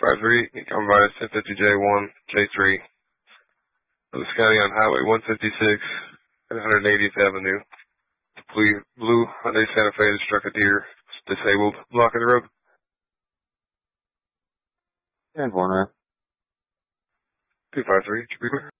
253, come by 1050J1, J3. The Scotty on Highway 156 at 180th Avenue. The blue Hyundai Santa Fe that struck a deer. It's disabled. Blocking the road. And 1 right. 253, should be clear.